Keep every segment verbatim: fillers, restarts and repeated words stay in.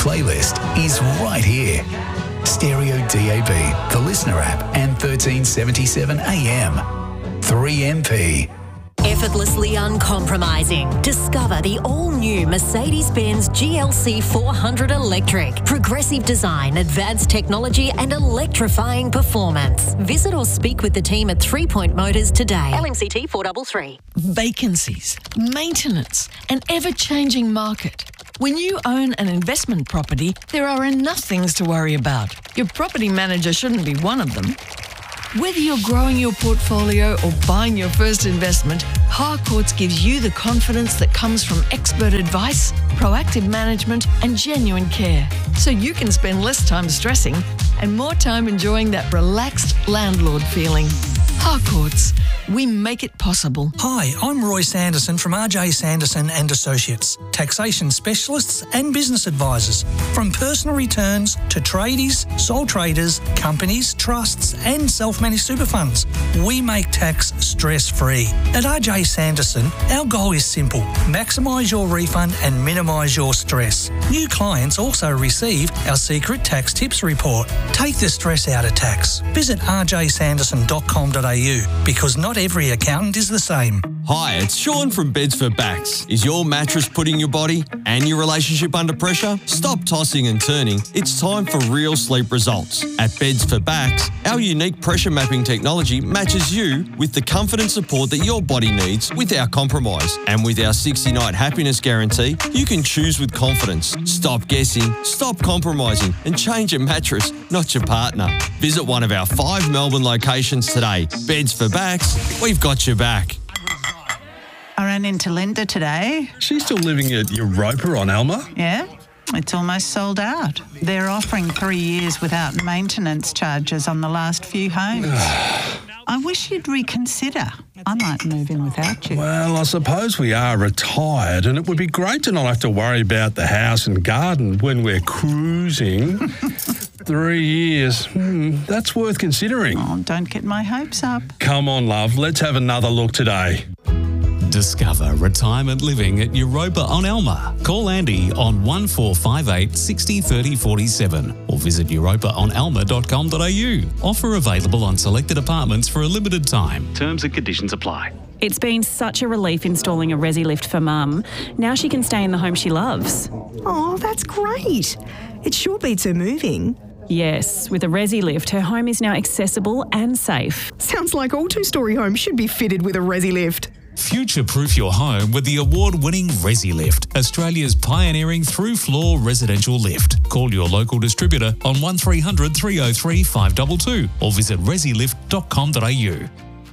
playlist is right here. Stereo D A B, the Listener app, and thirteen seventy-seven A M. three M P. Effortlessly uncompromising. Discover the all-new Mercedes-Benz G L C four hundred Electric. Progressive design, advanced technology and electrifying performance. Visit or speak with the team at Three Point Motors today. L M C T four three three. Vacancies, maintenance, an ever-changing market. When you own an investment property, there are enough things to worry about. Your property manager shouldn't be one of them. Whether you're growing your portfolio or buying your first investment, Harcourts gives you the confidence that comes from expert advice, proactive management and genuine care. So you can spend less time stressing and more time enjoying that relaxed landlord feeling. Harcourts, we make it possible. Hi, I'm Roy Sanderson from R J Sanderson and Associates, taxation specialists and business advisors. From personal returns to tradies, sole traders, companies, trusts and self-managed super funds, we make tax stress-free. At R J Sanderson, our goal is simple: maximise your refund and minimise your stress. New clients also receive our secret tax tips report. Take the stress out of tax. Visit r j sanderson dot com dot a u because not every accountant is the same. Hi, it's Sean from Beds for Backs. Is your mattress putting your body and your relationship under pressure? Stop tossing and turning. It's time for real sleep results. At Beds for Backs, our unique pressure mapping technology matches you with the comfort and support that your body needs without compromise. And with our sixty-night happiness guarantee, you can choose with confidence. Stop guessing, stop compromising, and change your mattress, not your partner. Visit one of our five Melbourne locations today. Beds for Backs, we've got your back. I ran into Linda today. She's still living at Europa on Alma? Yeah, it's almost sold out. They're offering three years without maintenance charges on the last few homes. I wish you'd reconsider. I might move in without you. Well, I suppose we are retired and it would be great to not have to worry about the house and garden when we're cruising. Three years, hmm, that's worth considering. Oh, don't get my hopes up. Come on, love, let's have another look today. Discover retirement living at Europa on Alma. Call Andy on one four five eight, six zero three zero four seven or visit europa on alma dot com dot a u. Offer available on selected apartments for a limited time. Terms and conditions apply. It's been such a relief installing a Resi Lift for Mum. Now she can stay in the home she loves. Oh, that's great. It sure beats her moving. Yes, with a Resi Lift, her home is now accessible and safe. Sounds like all two-storey homes should be fitted with a Resi Lift. Future-proof your home with the award-winning Resi Lift, Australia's pioneering through-floor residential lift. Call your local distributor on one three hundred, three oh three, five two two or visit resi lift dot com dot a u.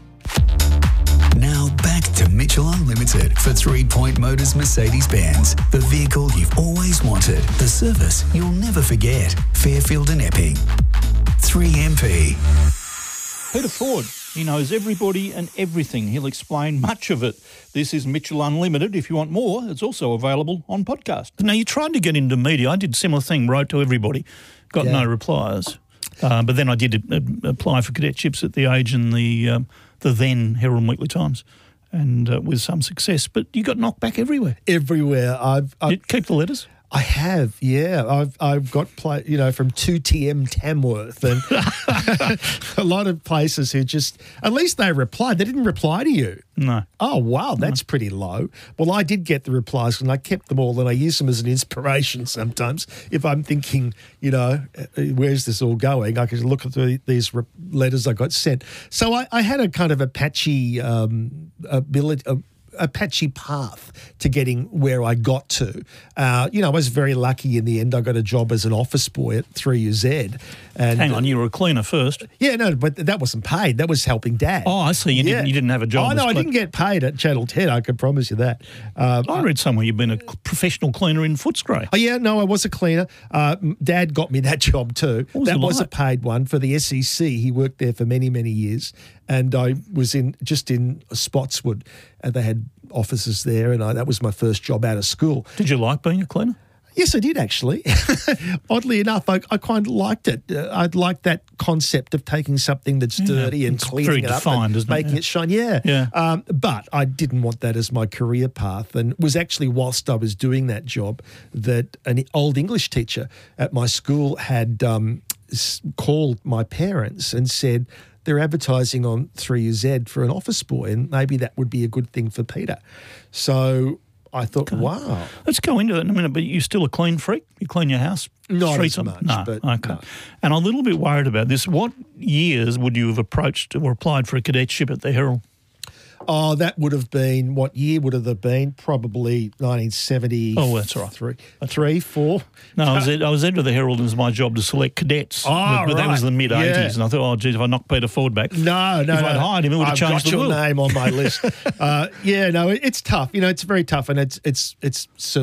Now back to Mitchell Unlimited for Three Point Motors Mercedes-Benz. The vehicle you've always wanted. The service you'll never forget. Fairfield and Epping. three M P. Peter Ford. He knows everybody and everything. He'll explain much of it. This is Mitchell Unlimited. If you want more, it's also available on podcast. Now, you tried to get into media. I did a similar thing, wrote to everybody, got yeah. no replies. Uh, but then I did uh, apply for cadetships at The Age and the um, the then Herald and Weekly Times, and uh, with some success. But you got knocked back everywhere. Everywhere. I've, I've you keep the letters? I have, yeah. I've I've got play, you know, from two T M Tamworth and a lot of places who just at least they replied. They didn't reply to you. No. Oh wow, that's no. pretty low. Well, I did get the replies and I kept them all and I use them as an inspiration sometimes. If I'm thinking, you know, where's this all going? I can look at the, these re- letters I got sent. So I, I had a kind of a patchy um, ability. Uh, a patchy path to getting where I got to. Uh, you know, I was very lucky in the end. I got a job as an office boy at three U Z. And, Hang on, you were a cleaner first. Yeah, no, but that wasn't paid. That was helping Dad. Oh, I see. You, yeah. didn't, you didn't have a job. Oh, no, I cle- didn't get paid at Channel ten. I can promise you that. Um, I read somewhere you've been a professional cleaner in Footscray. Oh, yeah, no, I was a cleaner. Uh, Dad got me that job too. What was that it was like? a paid one for the S E C. He worked there for many, many years. And I was in just in Spotswood, and they had offices there, and I, that was my first job out of school. Did you like being a cleaner? Yes, I did actually. Oddly enough, I, I kind of liked it. Uh, I'd like that concept of taking something that's Yeah, dirty and it's cleaning very it up defined, and isn't it? making Yeah. it shine. Yeah. Yeah. Um, but I didn't want that as my career path, and it was actually whilst I was doing that job that an old English teacher at my school had um, s- called my parents and said, they're advertising on three U Z for an office boy, and maybe that would be a good thing for Peter. So I thought, wow. Let's go into that in a minute, but you're still a clean freak? You clean your house? Not Streets as on- much, No, but okay. no. And I'm a little bit worried about this. What years would you have approached or applied for a cadetship at the Herald? Oh, that would have been, what year would it have been? Probably nineteen seventy. Oh, that's all right. Three, three four. No, I was, ed- I was editor of the Herald and it was my job to select cadets. Oh, but, but that was right. the mid eighties. Yeah. And I thought, oh, geez, if I knocked Peter Ford back. No, no, If no. I'd hired him, it would have I've changed got the your world. name on my list. uh, yeah, no, it, it's tough. You know, it's very tough, and it's it's it's